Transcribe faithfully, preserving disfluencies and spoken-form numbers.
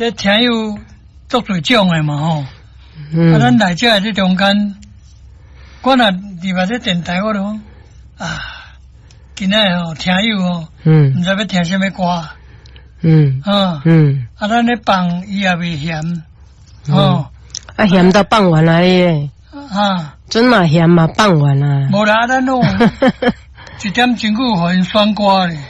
这听友足侪种诶嘛吼。 嗯。 啊，咱来遮这中间，我若入来这电台，我就讲啊，今仔吼听友吼， 嗯， 毋知要听什么歌， 嗯， 啊， 嗯， 啊，咱咧放伊也袂嫌，吼， 啊嫌到放完了耶， 啊， 准嘛嫌嘛放完啦， 无啦，咱弄一点钟久互因选歌咧。